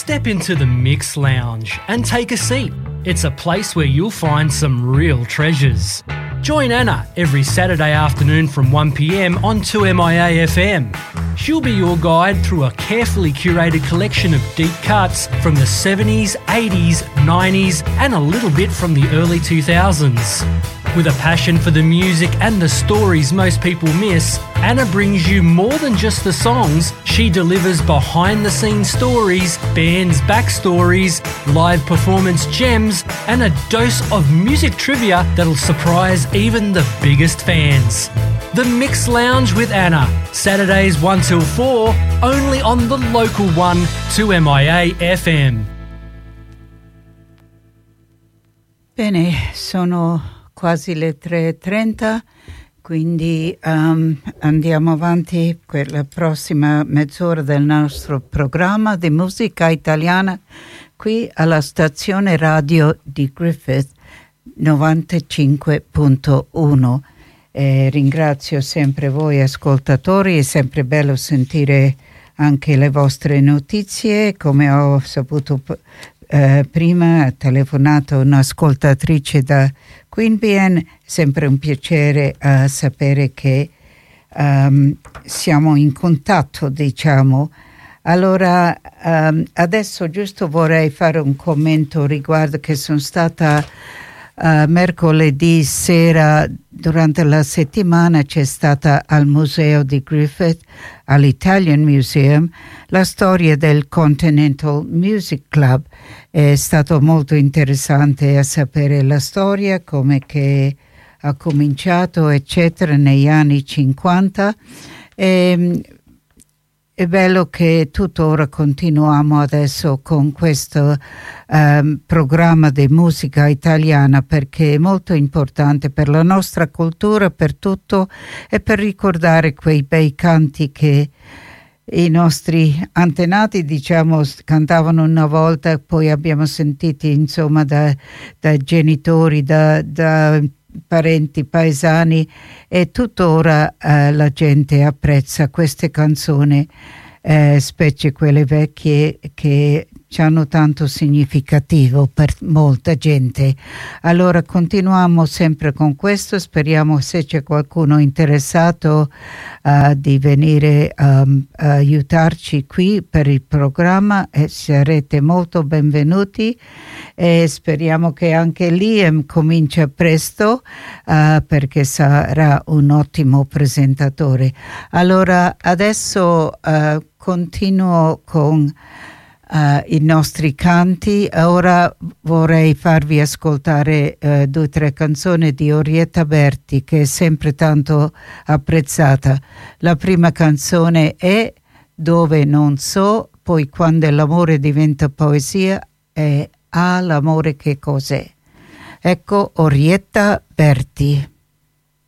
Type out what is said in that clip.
Step into the Mix Lounge and take a seat. It's a place where you'll find some real treasures. Join Anna every Saturday afternoon from 1 p.m. on 2MIA FM. She'll be your guide through a carefully curated collection of deep cuts from the 70s, 80s, 90s and a little bit from the early 2000s. With a passion for the music and the stories most people miss, Anna brings you more than just the songs. She delivers behind-the-scenes stories, bands' backstories, live performance gems, and a dose of music trivia that'll surprise even the biggest fans. The Mix Lounge with Anna, Saturdays 1 till 4, only on the local one, 2MIA FM. Bene, sono quasi le 3:30, quindi andiamo avanti per la prossima mezz'ora del nostro programma di musica italiana qui alla stazione radio di Griffith 95.1. Ringrazio sempre voi ascoltatori, è sempre bello sentire anche le vostre notizie. Come ho saputo prima, ha telefonato un'ascoltatrice da Queanbeyan, sempre un piacere sapere che siamo in contatto, diciamo. Allora, adesso giusto vorrei fare un commento riguardo che sono stata mercoledì sera durante la settimana c'è stata al museo di Griffith, all'Italian Museum, la storia del Continental Music Club. È stato molto interessante a sapere la storia, come che ha cominciato eccetera negli anni 50. È bello che tuttora continuiamo adesso con questo programma di musica italiana, perché è molto importante per la nostra cultura, per tutto, e per ricordare quei bei canti che i nostri antenati, diciamo, cantavano una volta, poi abbiamo sentiti insomma da genitori, da parenti, paesani, e tuttora la gente apprezza queste canzoni, specie quelle vecchie che hanno tanto significativo per molta gente. Allora continuiamo sempre con questo, speriamo, se c'è qualcuno interessato di venire a aiutarci qui per il programma, sarete molto benvenuti, e speriamo che anche Liam comincia presto perché sarà un ottimo presentatore. Allora adesso continuo con i nostri canti. Ora vorrei farvi ascoltare 2 o 3 canzoni di Orietta Berti, che è sempre tanto apprezzata. La prima canzone è Dove non so, poi Quando l'amore diventa poesia e l'amore che cos'è. Ecco Orietta Berti.